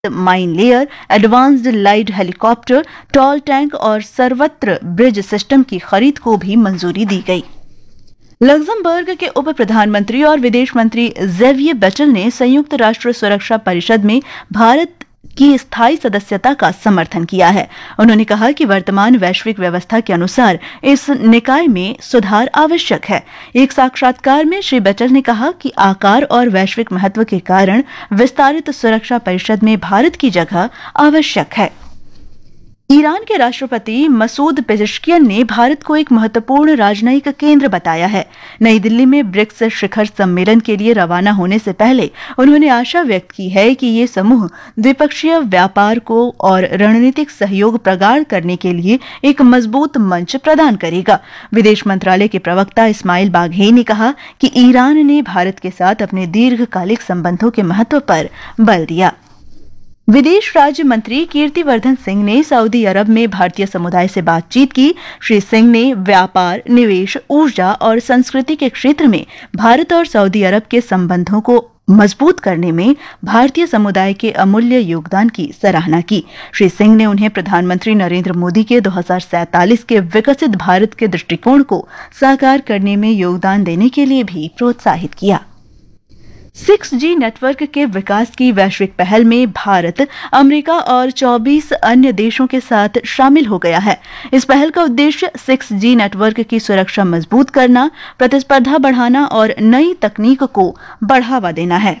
Mine layer, advanced light helicopter, toll tank और सर्वत्र bridge system की खरीद को भी मंजूरी दी गई। लग्जमबर्ग के उप प्रधानमंत्री और विदेश मंत्री ज़ेवियर बेटल ने संयुक्त राष्ट्र सुरक्षा परिषद में भारत की स्थायी सदस्यता का समर्थन किया है। उन्होंने कहा कि वर्तमान वैश्विक व्यवस्था के अनुसार इस निकाय में सुधार आवश्यक है। एक साक्षात्कार में श्री बेटल ने कहा कि आकार और वैश्विक महत्व के कारण विस्तारित सुरक्षा परिषद में भारत की जगह आवश्यक है। ईरान के राष्ट्रपति मसूद पेजेश्कियन ने भारत को एक महत्वपूर्ण राजनयिक केंद्र बताया है। नई दिल्ली में ब्रिक्स शिखर सम्मेलन के लिए रवाना होने से पहले उन्होंने आशा व्यक्त की है कि ये समूह द्विपक्षीय व्यापार को और रणनीतिक सहयोग प्रगाढ़ करने के लिए एक मजबूत मंच प्रदान करेगा। विदेश मंत्रालय के प्रवक्ता इस्माइल बाघेई ने कहा कि ईरान ने भारत के साथ अपने दीर्घकालिक संबंधों के महत्व पर बल दिया। विदेश राज्य मंत्री कीर्तिवर्धन सिंह ने सऊदी अरब में भारतीय समुदाय से बातचीत की। श्री सिंह ने व्यापार, निवेश, ऊर्जा और संस्कृति के क्षेत्र में भारत और सऊदी अरब के संबंधों को मजबूत करने में भारतीय समुदाय के अमूल्य योगदान की सराहना की। श्री सिंह ने उन्हें प्रधानमंत्री नरेंद्र मोदी के 2047 के विकसित भारत के दृष्टिकोण को साकार करने में योगदान देने के लिए भी प्रोत्साहित किया। 6G नेटवर्क के विकास की वैश्विक पहल में भारत, अमेरिका और 24 अन्य देशों के साथ शामिल हो गया है। इस पहल का उद्देश्य 6G नेटवर्क की सुरक्षा मजबूत करना, प्रतिस्पर्धा बढ़ाना और नई तकनीक को बढ़ावा देना है।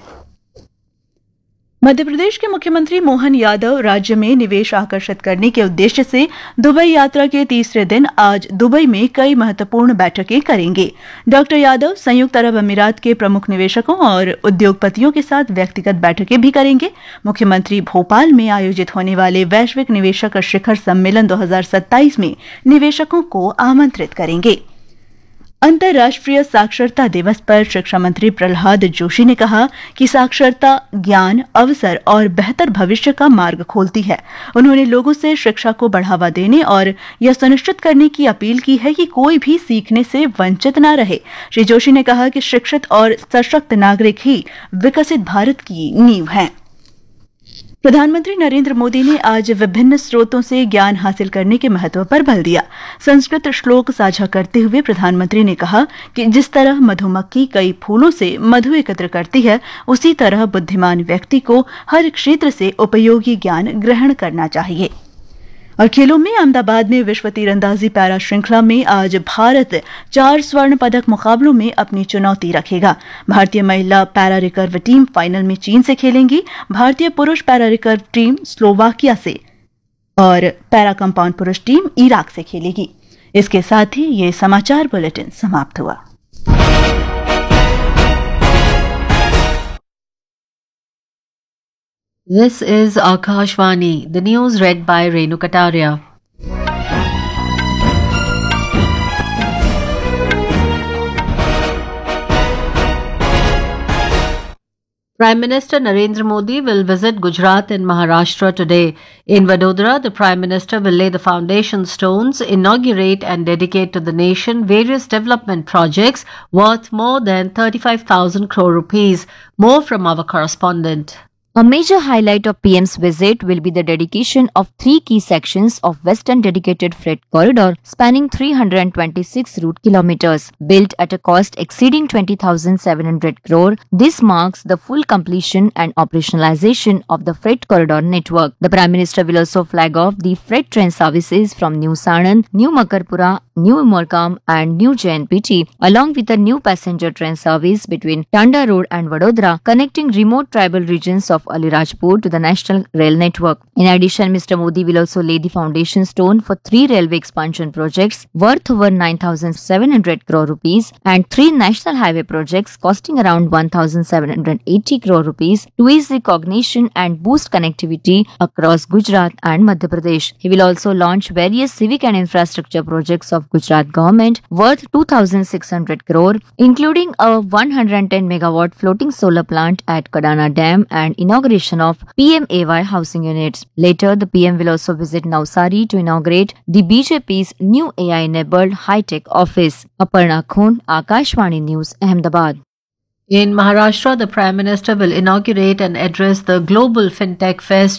मध्य प्रदेश के मुख्यमंत्री मोहन यादव राज्य में निवेश आकर्षित करने के उद्देश्य से दुबई यात्रा के तीसरे दिन आज दुबई में कई महत्वपूर्ण बैठकें करेंगे। डॉक्टर यादव संयुक्त अरब अमीरात के प्रमुख निवेशकों और उद्योगपतियों के साथ व्यक्तिगत बैठकें भी करेंगे। मुख्यमंत्री भोपाल में आयोजित होने वाले वैश्विक निवेशक शिखर सम्मेलन 2027 में निवेशकों को आमंत्रित करेंगे। अंतर्राष्ट्रीय साक्षरता दिवस पर शिक्षा मंत्री प्रहलाद जोशी ने कहा कि साक्षरता ज्ञान, अवसर और बेहतर भविष्य का मार्ग खोलती है। उन्होंने लोगों से शिक्षा को बढ़ावा देने और यह सुनिश्चित करने की अपील की है कि कोई भी सीखने से वंचित न रहे। श्री जोशी ने कहा कि शिक्षित और सशक्त नागरिक ही विकसित भारत की नींव हैं। प्रधानमंत्री नरेंद्र मोदी ने आज विभिन्न स्रोतों से ज्ञान हासिल करने के महत्व पर बल दिया। संस्कृत श्लोक साझा करते हुए प्रधानमंत्री ने कहा कि जिस तरह मधुमक्खी कई फूलों से मधु एकत्र करती है, उसी तरह बुद्धिमान व्यक्ति को हर क्षेत्र से उपयोगी ज्ञान ग्रहण करना चाहिए। और खेलों में अहमदाबाद में विश्व तीरंदाजी पैरा श्रृंखला में आज भारत 4 स्वर्ण पदक मुकाबलों में अपनी चुनौती रखेगा। भारतीय महिला पैरा रिकर्व टीम फाइनल में चीन से खेलेंगी। भारतीय पुरुष पैरा रिकर्व टीम स्लोवाकिया से और पैरा कंपाउंड पुरुष टीम इराक से खेलेगी। इसके साथ ही ये समाचार बुलेटिन समाप्त हुआ। This is Akashvani, the news read by Renu Kataria. Prime Minister Narendra Modi will visit Gujarat and Maharashtra today. In Vadodara, the Prime Minister will lay the foundation stones, inaugurate and dedicate to the nation various development projects worth more than 35,000 crore rupees. More from our correspondent. A major highlight of PM's visit will be the dedication of 3 key sections of Western Dedicated Freight Corridor spanning 326 route kilometers. Built at a cost exceeding 20,700 crore, this marks the full completion and operationalization of the freight corridor network. The Prime Minister will also flag off the freight train services from New Sanand, New Makarpura, New Umbergaon and New JNPT, along with a new passenger train service between Tanda Road and Vadodara, connecting remote tribal regions of Alirajpur to the national rail network. In addition, Mr. Modi will also lay the foundation stone for 3 railway expansion projects worth over 9,700 crore rupees and 3 national highway projects costing around 1,780 crore rupees to ease the coordination and boost connectivity across Gujarat and Madhya Pradesh. He will also launch various civic and infrastructure projects of Gujarat government worth 2,600 crore, including a 110 megawatt floating solar plant at Kadana Dam and inauguration of PMAY housing units. Later, the PM will also visit Navsari to inaugurate the BJP's new AI-enabled high-tech office. Aparna Khun, Akashvani News, Ahmedabad. In Maharashtra, the Prime Minister will inaugurate and address the Global FinTech Fest